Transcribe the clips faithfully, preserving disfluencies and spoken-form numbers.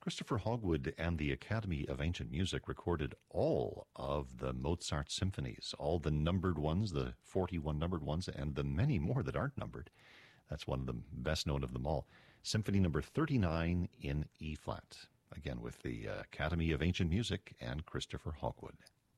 Christopher Hogwood and the Academy of Ancient Music recorded all of the Mozart symphonies, all the numbered ones, the forty-one numbered ones, and the many more that aren't numbered. That's one of the best known of them all. Symphony number thirty-nine in E-flat. Again, with the uh, Academy of Ancient Music and Christopher Hogwood.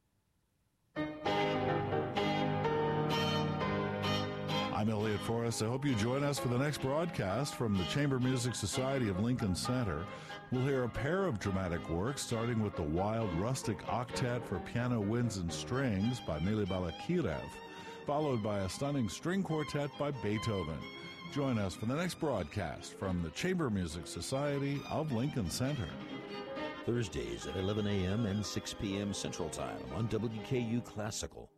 I'm Elliot Forrest. I hope you join us for the next broadcast from the Chamber Music Society of Lincoln Center. We'll hear a pair of dramatic works, starting with the Wild Rustic Octet for Piano, Winds, and Strings by Mily Balakirev, followed by a stunning string quartet by Beethoven. Join us for the next broadcast from the Chamber Music Society of Lincoln Center. Thursdays at eleven a.m. and six p.m. Central Time on W K U Classical.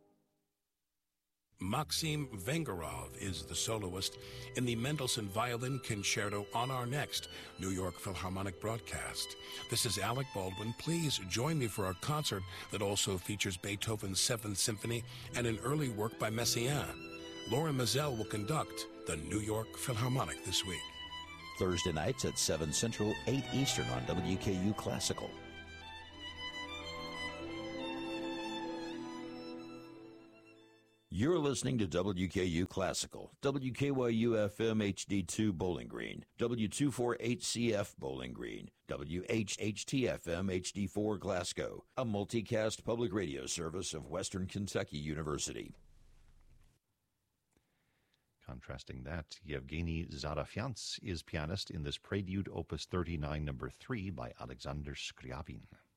Maxim Vengerov is the soloist in the Mendelssohn Violin Concerto on our next New York Philharmonic broadcast. This is Alec Baldwin. Please join me for a concert that also features Beethoven's Seventh Symphony and an early work by Messiaen. Laura Mazel will conduct the New York Philharmonic this week. Thursday nights at seven Central, eight Eastern on W K U Classical. You're listening to W K U Classical, W K Y U F M H D two Bowling Green, W two forty-eight C F Bowling Green, W H H T F M H D four Glasgow, a multicast public radio service of Western Kentucky University. Contrasting that, Yevgeny Zarafyants is pianist in this Prelude Opus thirty-nine, number three by Alexander Scriabin.